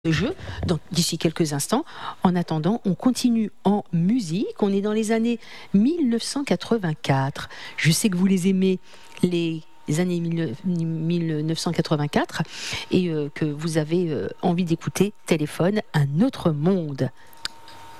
jeu d'ici quelques instants. En attendant, on continue en musique. On est dans les années 1984. Je sais que vous les aimez, les années 1984, et que vous avez envie d'écouter Téléphone, un autre monde.